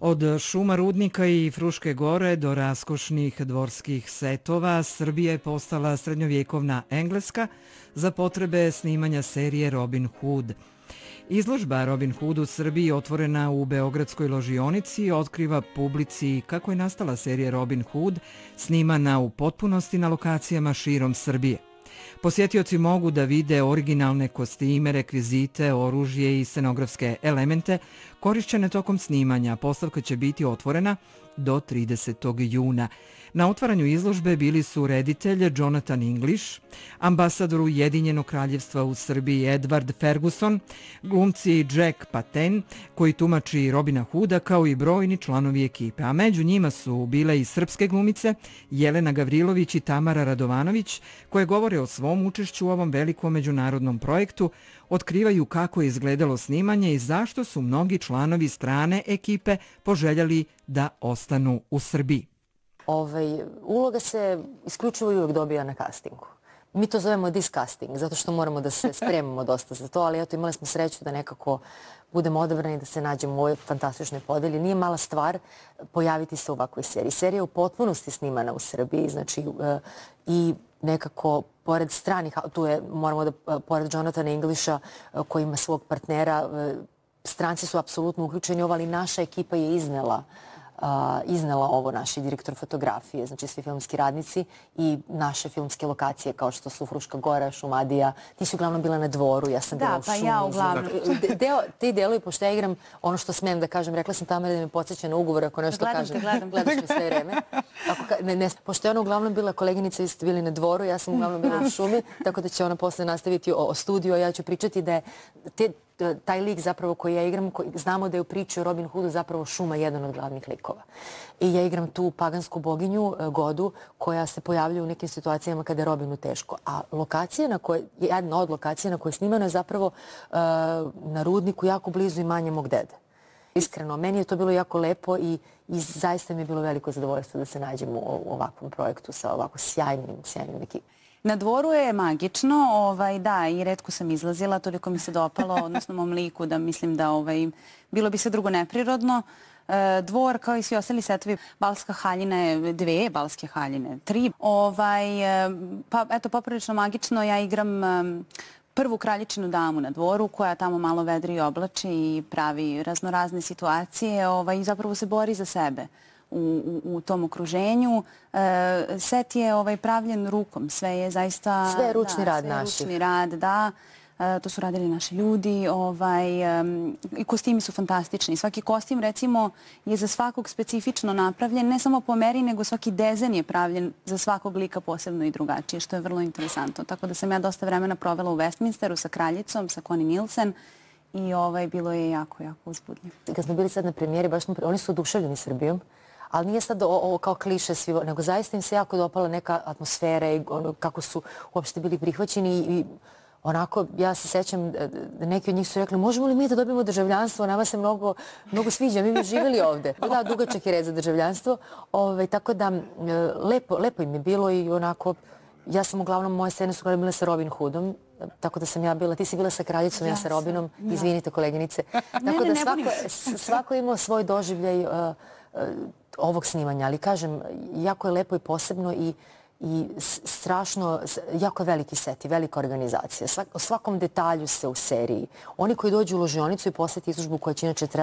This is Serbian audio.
Od šuma rudnika i Fruške gore do raskošnih dvorskih setova, Srbija je postala srednjovjekovna Engleska za potrebe snimanja serije Robin Hood. Izložba Robin Hood u Srbiji, otvorena u Beogradskoj ložionici, otkriva publici kako je nastala serija Robin Hood, snimana u potpunosti na lokacijama širom Srbije. Posjetioci mogu da vide originalne kostime, rekvizite, oružje i scenografske elemente korišćene tokom snimanja. Postavka će biti otvorena do 30. juna. Na otvaranju izložbe bili su reditelj Jonathan English, ambasador Ujedinjenog kraljevstva u Srbiji Edward Ferguson, glumci Jack Paten, koji tumači Robina Hooda, kao i brojni članovi ekipe. A među njima su bile i srpske glumice Jelena Gavrilović i Tamara Radovanović, koje govore o svom učešću u ovom velikom međunarodnom projektu, otkrivaju kako je izgledalo snimanje i zašto su mnogi članovi strane ekipe poželjeli da ostanu u Srbiji. Uloga se isključivo i uvijek dobija na castingu. Mi to zovemo discasting, zato što moramo da se spremamo dosta za to, ali eto, imali smo sreću da nekako budemo odabrani, da se nađemo u ovoj fantastičnoj podeli. Nije mala stvar pojaviti se u ovakvoj seriji. Serija je u potpunosti snimana u Srbiji, znači i nekako pored stranih, tu je, moramo da, pored Jonathana Englisha koji ima svog partnera, stranci su apsolutno uključeni ovo, ali naša ekipa je iznela ovo, naši direktor fotografije, znači svi filmski radnici i naše filmske lokacije kao što su Fruška gora, Šumadija. Ti si uglavnom bila na dvoru, ja sam bila u šumi. Da, pa ja uglavnom. Ti delovi, pošto ja igram ono što smem da kažem, rekla sam Tamara da me podsjeća na ugovor ako nešto kažem. Gledaš mi sve vreme. Pošto je ona uglavnom bila koleginica, vi ste bili na dvoru, ja sam uglavnom bila u šumi, tako da će ona posle nastaviti o studiju, a ja ću pričati da je taj lik zapravo koji ja igram, znamo da je u priči o Robin Hoodu zapravo šuma jedan od glavnih likova. I ja igram tu pagansku boginju, Godu, koja se pojavlja u nekim situacijama kada je Robinu teško. A lokacija jedna od lokacija na kojoj je snimano je zapravo na rudniku jako blizu imanja mog dede. Iskreno, meni je to bilo jako lepo i zaista mi je bilo veliko zadovoljstvo da se nađem u ovakvom projektu sa ovako sjajnim ekipom. Na dvoru je magično, da, i retko sam izlazila, toliko mi se dopalo, odnosno mom liku, da mislim da bilo bi sve drugo neprirodno. Dvor, kao i svi ostali setovi, Balska haljina je 2, Balske haljine 3. Pa, eto, poprilično magično, ja igram prvu kraljičinu damu na dvoru, koja tamo malo vedri i oblači i pravi raznorazne situacije i zapravo se bori za sebe u tom okruženju. Set je pravljen rukom, sve je zaista... Sve je ručni rad naših. Ručni rad, da. To su radili naši ljudi. I kostimi su fantastični. Svaki kostim, recimo, je za svakog specifično napravljen, ne samo po meri, nego svaki dezen je pravljen za svakog lika posebno i drugačije, što je vrlo interesantno. Tako da sam ja dosta vremena provela u Westminsteru sa kraljicom, sa Connie Nielsen, i bilo je jako, jako uzbudljivo. Kad smo bili sad na premijeri, oni su oduševljeni Srbijom, ali nije sad ovo kao kliše svi, nego zaista im se jako dopala neka atmosfera i kako su uopšte bili prihvaćeni i onako, ja se sećam da neki od njih su rekli, možemo li mi da dobijemo državljanstvo, nama se mnogo sviđa, mi bi živjeli ovde. Da, dugačak je red za državljanstvo, tako da lepo im je bilo i onako, ja sam uglavnom, moje scene su bile sa Robin Hoodom, tako da sam ja bila, ti si bila sa kraljicom, ja sa Robinom, izvinite koleginice. Tako da svako imao svoj doživljaj ovog snimanja, ali kažem, jako je lepo i posebno i strašno, jako je veliki set i velika organizacija. O svakom detalju se u seriji. Oni koji dođu u ložionicu i posjeti izložbu koja će inače